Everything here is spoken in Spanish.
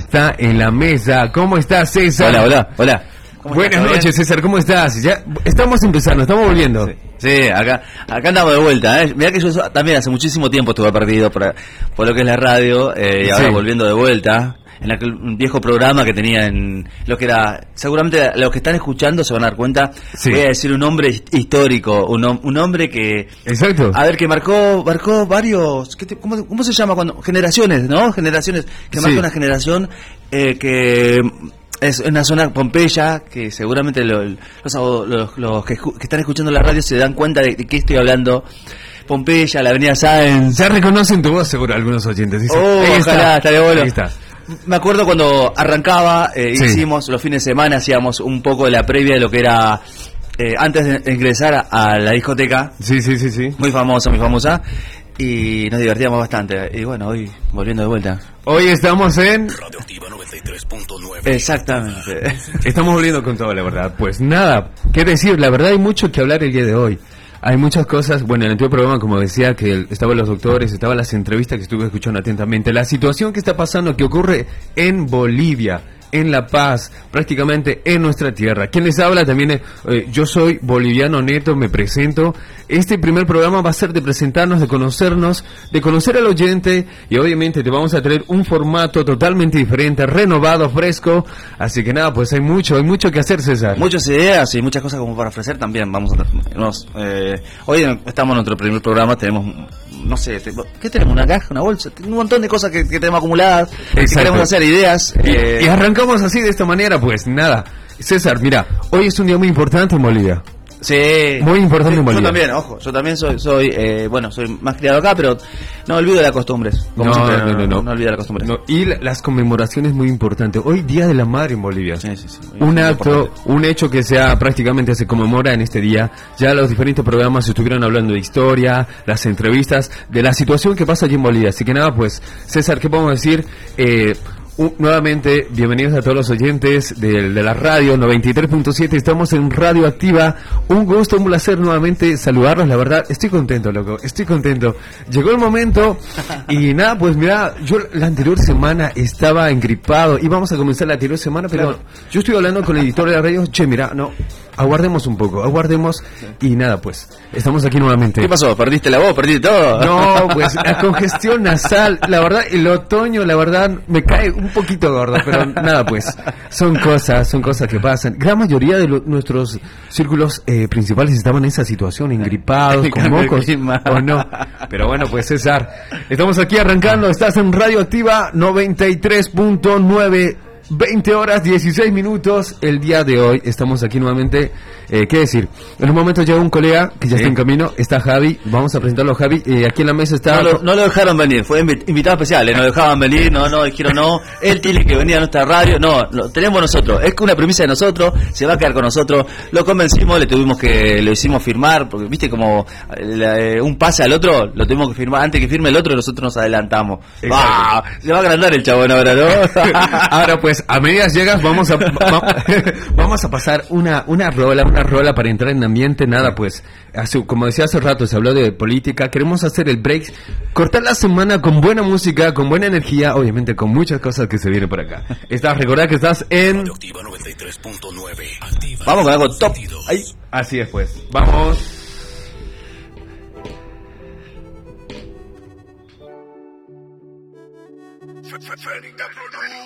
está en la mesa. ¿Cómo estás, César? Hola. Buenas noches, César, ¿cómo estás? Ya estamos empezando, estamos volviendo. Sí, acá andamos de vuelta, ¿eh? Mirá que yo también hace muchísimo tiempo estuve perdido por lo que es la radio, y ahora volviendo de vuelta. En un viejo programa que tenía en lo que era, seguramente los que están escuchando se van a dar cuenta, voy a decir un nombre histórico, un hombre que, exacto, a ver, que marcó varios, ¿cómo se llama cuando? Generaciones, ¿no? Generaciones, que marca una generación, que es una zona Pompeya, que seguramente los que están escuchando la radio se dan cuenta de qué estoy hablando. Pompeya, la avenida Sáenz. Ya reconocen tu voz, seguro, algunos oyentes. Dicen, ojalá, estaría bueno. Ahí está. Me acuerdo cuando arrancaba, hicimos los fines de semana, hacíamos un poco de la previa de lo que era antes de ingresar a la discoteca. Sí. Muy famosa. Y nos divertíamos bastante. Y bueno, hoy volviendo de vuelta. Hoy estamos en Radioactiva 93.9. Exactamente. Estamos volviendo con todo, la verdad. Pues nada, qué decir, la verdad hay mucho que hablar el día de hoy. Hay muchas cosas, bueno, en el anterior programa, como decía, que estaban los doctores, estaban las entrevistas que estuve escuchando atentamente. La situación que está pasando, que ocurre en Bolivia, en La Paz, prácticamente en nuestra tierra. ¿Quién les habla? También yo soy boliviano neto, me presento. Este primer programa va a ser de presentarnos, de conocernos, de conocer al oyente, y obviamente te vamos a traer un formato totalmente diferente, renovado, fresco. Así que nada, pues hay mucho que hacer, César. Muchas ideas y muchas cosas como para ofrecer también. Hoy estamos en nuestro primer programa, tenemos, no sé, ¿qué tenemos? ¿Una caja, una bolsa? Un montón de cosas que tenemos acumuladas, que queremos hacer, ideas. Y arrancamos así, de esta manera, pues nada. César, mira, hoy es un día muy importante en Bolivia. Sí, muy importante en Bolivia. Yo también soy más criado acá, pero no olvido de las costumbres. No olvido de las costumbres. Y las conmemoraciones muy importantes. Hoy Día de la Madre en Bolivia. Sí. Un hecho que prácticamente se conmemora en este día. Ya los diferentes programas estuvieron hablando de historia, las entrevistas, de la situación que pasa allí en Bolivia. Así que nada, pues, César, ¿qué podemos decir? Nuevamente, bienvenidos a todos los oyentes de la radio 93.7, estamos en Radioactiva. Un gusto, un placer nuevamente saludarlos, la verdad, estoy contento, loco, estoy contento. Llegó el momento y nada, pues mira, yo la anterior semana estaba engripado, íbamos a comenzar la anterior semana, pero yo estoy hablando con el editor de la radio, aguardemos un poco, y nada, pues, estamos aquí nuevamente. ¿Qué pasó? ¿Perdiste la voz? ¿Perdiste todo? No, pues, la congestión nasal, la verdad, el otoño, la verdad, me cae un poquito gordo, pero nada, pues, son cosas que pasan. Gran mayoría de nuestros círculos principales estaban en esa situación, engripados, con mocos, o no. Pero bueno, pues, César, estamos aquí arrancando, estás en Radioactiva 93.9. 20 horas 16 minutos el día de hoy. Estamos aquí nuevamente. ¿Qué decir? En un momento llega un colega que ya está en camino. Está Javi. Vamos a presentarlo a Javi. Aquí en la mesa está. No lo dejaron venir. Fue invitado especial. No lo dejaban venir. No, dijeron no. Él tiene que venir a nuestra radio. No, lo tenemos nosotros. Es que una premisa de nosotros. Se va a quedar con nosotros. Lo convencimos. Lo hicimos firmar. Porque viste como un pase al otro. Lo tuvimos que firmar. Antes que firme el otro, nosotros nos adelantamos. Se va a agrandar el chabón ahora, ¿no? Ahora pues, a medida llegas, vamos a pasar una rola para entrar en ambiente. Nada, pues, como decía hace rato, se habló de política. Queremos hacer el break, cortar la semana con buena música, con buena energía, obviamente con muchas cosas que se vienen por acá. Recordad que estás en Radioactiva 93.9. Vamos con algo top. Ahí. Así es, pues. Vamos. Setting the